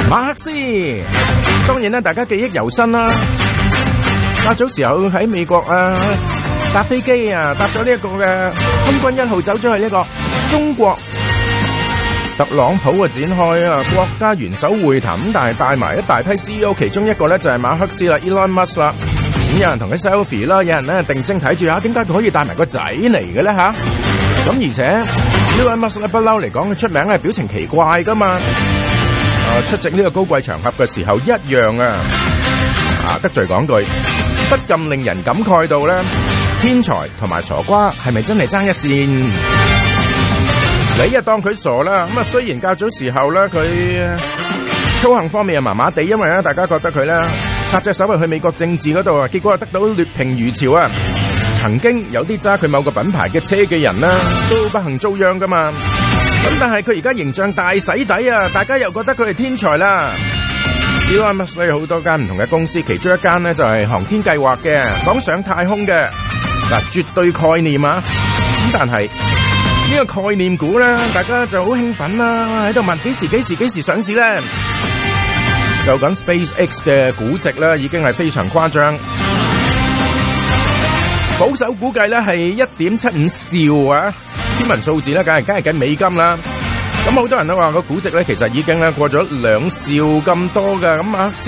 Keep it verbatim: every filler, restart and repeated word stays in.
馬克思，當然啦，大家記憶猶新啦。較早時候喺美國啊搭飛機啊，搭咗呢一個嘅空軍一號走咗去呢個中國，特朗普啊展開啊國家元首會談，但係帶埋一大批 C E O， 其中一個咧就係馬克思啦 ，Elon Musk 啦。咁有人同佢 selfie 啦，有人咧定睛睇住下，點解佢可以帶埋個仔嚟嘅咧吓？咁而且 Elon Musk 不嬲嚟講，佢出名係表情奇怪噶嘛。誒，出席呢個高貴場合嘅時候一樣啊！啊，得罪講句，不禁令人感慨到咧，天才同埋傻瓜係咪真係爭一線？你啊當佢傻啦，咁啊雖然較早時候咧佢操行方面又麻麻地，因為咧大家覺得佢咧插隻手入去美國政治嗰度啊，結果又得到劣評如潮啊！曾經有啲揸佢某個品牌嘅車嘅人啦，都不幸遭殃噶嘛。咁但係佢而家形象大洗底啊，大家又覺得佢係天才啦。Elon Musk 有好多間唔同嘅公司，其中一間呢就係航天計劃嘅，講上太空嘅嗱，絕對概念啊！咁但係呢個概念股咧，大家就好興奮啦，喺度問幾時幾時幾時上市咧？就講 SpaceX 嘅估值咧，已經係非常誇張，保守估計咧係一點七五兆啊！天文數字咧，梗係梗係計美金啦。咁好多人都話個估值咧，其實已經咧過咗兩兆咁多㗎。咁啊。